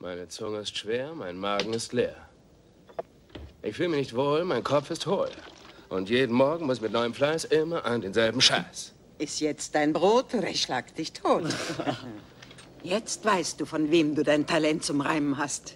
Meine Zunge ist schwer, mein Magen ist leer. Ich fühle mich nicht wohl, mein Kopf ist hohl. Und jeden Morgen muss mit neuem Fleiß immer an denselben Scheiß. Ist jetzt dein Brot oder ich schlag dich tot. Jetzt weißt du, von wem du dein Talent zum Reimen hast.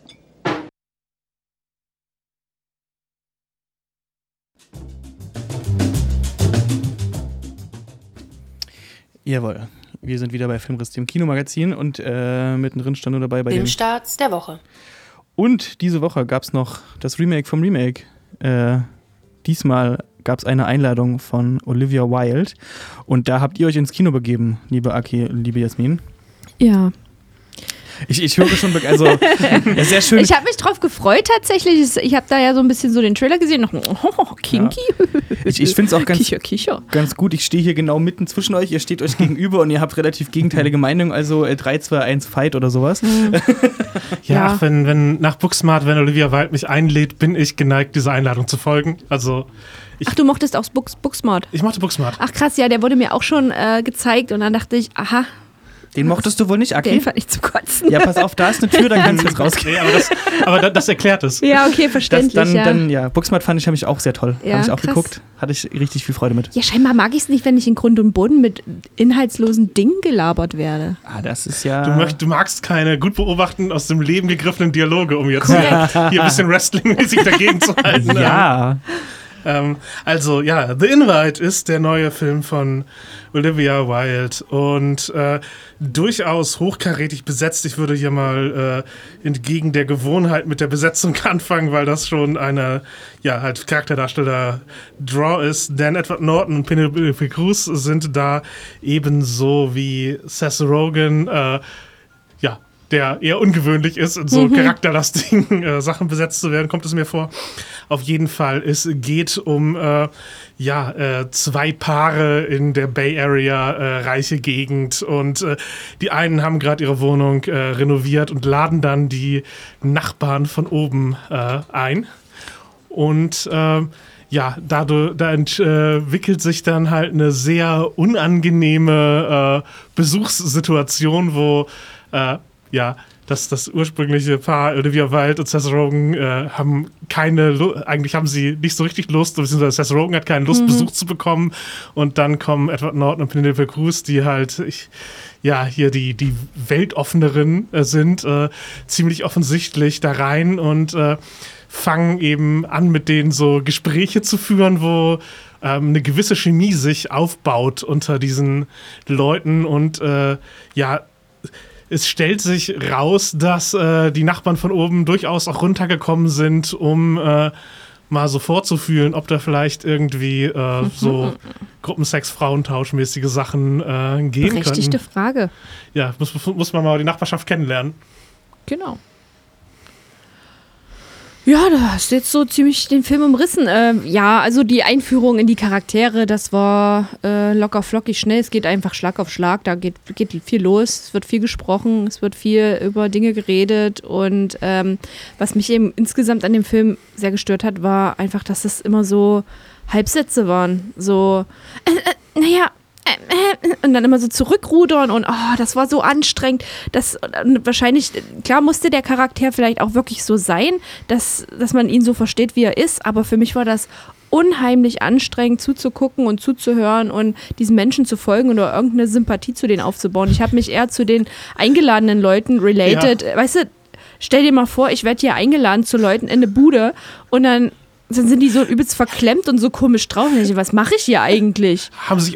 Jawohl. Wir sind wieder bei Filmriss, dem Kinomagazin, und mittendrin stand nur dabei bei dem Filmstarts der Woche. Und diese Woche gab es noch das Remake vom Remake. Diesmal gab es eine Einladung von Olivia Wilde. Und da habt ihr euch ins Kino begeben, liebe Aki, liebe Jasmin. Ja. Ich höre schon, also sehr schön. Ich habe mich drauf gefreut tatsächlich. Ich habe da ja so ein bisschen so den Trailer gesehen und noch kinky. Ja. Ich finde es auch Kicher. ganz gut. Ich stehe hier genau mitten zwischen euch. Ihr steht euch gegenüber und ihr habt relativ gegenteilige Meinungen. Also 3, 2, 1, Fight oder sowas. Ja, ach, wenn nach Booksmart, wenn Olivia Wilde mich einlädt, bin ich geneigt, dieser Einladung zu folgen. Also ach, du mochtest auch Booksmart? Ich mochte Booksmart. Ach krass, ja, der wurde mir auch schon gezeigt und dann dachte ich, aha. Den mochtest du wohl nicht, Aki? Den fand ich zum Kotzen. Ja, pass auf, da ist eine Tür, dann kannst du jetzt rausgehen. Nee, aber das erklärt es. Ja, okay, verständlich. Dann, Booksmart habe ich auch sehr toll. Ja, habe ich auch krass. geguckt. Hatte ich richtig viel Freude mit. Ja, scheinbar mag ich es nicht, wenn ich in Grund und Boden mit inhaltslosen Dingen gelabert werde. Ah, das ist ja... Du magst keine gut beobachten, aus dem Leben gegriffenen Dialoge, um jetzt hier ein bisschen Wrestling-mäßig dagegen zu halten. Ja. Also, ja, The Invite ist der neue Film von Olivia Wilde und durchaus hochkarätig besetzt. Ich würde hier mal entgegen der Gewohnheit mit der Besetzung anfangen, weil das schon eine, ja, halt Charakterdarsteller-Draw ist. Denn Edward Norton und Penelope Cruz sind da ebenso wie Seth Rogen, der eher ungewöhnlich ist, in so charakterlastigen Sachen besetzt zu werden, kommt es mir vor. Auf jeden Fall, es geht um 2 Paare in der Bay Area, reiche Gegend, und die einen haben gerade ihre Wohnung renoviert und laden dann die Nachbarn von oben ein. Und da entwickelt sich dann halt eine sehr unangenehme Besuchssituation, wo das ursprüngliche Paar Olivia Wilde und Seth Rogen haben eigentlich haben sie nicht so richtig Lust, beziehungsweise Seth Rogen hat keine Lust, Besuch zu bekommen, und dann kommen Edward Norton und Penelope Cruz, die halt hier die weltoffeneren sind, ziemlich offensichtlich da rein und fangen eben an, mit denen so Gespräche zu führen, wo eine gewisse Chemie sich aufbaut unter diesen Leuten, und es stellt sich raus, dass die Nachbarn von oben durchaus auch runtergekommen sind, um mal so vorzufühlen, ob da vielleicht irgendwie so Gruppensex, Frauentauschmäßige Sachen gehen können. Berechtigte Frage. Ja, muss man mal die Nachbarschaft kennenlernen. Genau. Ja, da hast du jetzt so ziemlich den Film umrissen. Also die Einführung in die Charaktere, das war locker flockig schnell. Es geht einfach Schlag auf Schlag, da geht viel los. Es wird viel gesprochen, es wird viel über Dinge geredet. Und was mich eben insgesamt an dem Film sehr gestört hat, war einfach, dass es immer so Halbsätze waren. So, und dann immer so zurückrudern, und das war so anstrengend. Wahrscheinlich, klar musste der Charakter vielleicht auch wirklich so sein, dass man ihn so versteht, wie er ist, aber für mich war das unheimlich anstrengend zuzugucken und zuzuhören und diesen Menschen zu folgen oder irgendeine Sympathie zu denen aufzubauen. Ich habe mich eher zu den eingeladenen Leuten related. Ja. Weißt du, stell dir mal vor, ich werde hier eingeladen zu Leuten in eine Bude und dann sind die so übelst verklemmt und so komisch drauf. Und ich, was mache ich hier eigentlich? Haben sich